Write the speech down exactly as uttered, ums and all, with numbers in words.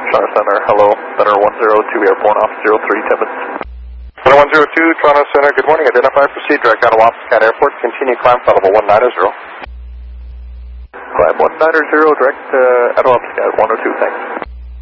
Toronto Center, hello, Center one zero two, airborne off zero three Timmins. Center one zero two, Toronto Center, good morning, identify, proceed, direct out of Wampscat Airport, continue climb flight level one nine zero. Climb one nine zero, direct uh, out of Wampscat one oh two, thanks.